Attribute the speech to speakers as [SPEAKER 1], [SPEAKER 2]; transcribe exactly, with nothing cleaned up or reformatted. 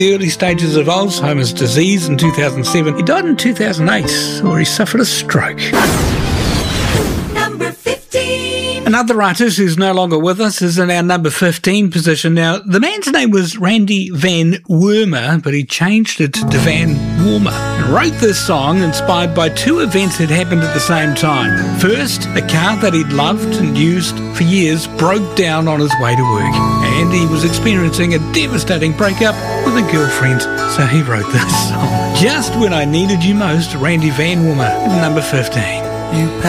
[SPEAKER 1] The early stages of Alzheimer's disease in two thousand seven. He died in two thousand eight, where he suffered a stroke.
[SPEAKER 2] Number fifteen.
[SPEAKER 1] Another artist who's no longer with us is in our number fifteen position. Now, the man's name was Randy Van Wormer, but he changed it to Van Warmer and wrote this song inspired by two events that happened at the same time. First, a car that he'd loved and used for years broke down on his way to work, and he was experiencing a devastating breakup with a girlfriend, so he wrote this song. Just when I needed you most, Randy Van Wormer, number fifteen.
[SPEAKER 3] You